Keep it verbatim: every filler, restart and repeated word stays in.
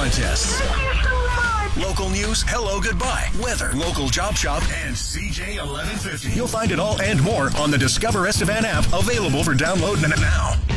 contests. Local news, hello, goodbye, weather, local job shop, and C J eleven fifty. You'll find it all and more on the Discover Estevan app, available for download now.